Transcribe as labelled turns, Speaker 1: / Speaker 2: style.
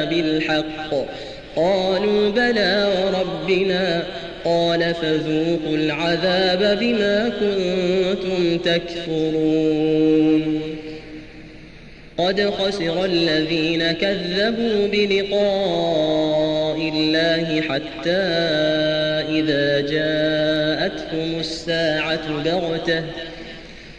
Speaker 1: بالحق قالوا بلى وربنا قال فذوقوا العذاب بما كنتم تكفرون قد خسر الذين كذبوا بلقاء الله حتى إذا جاءتهم الساعة بغتة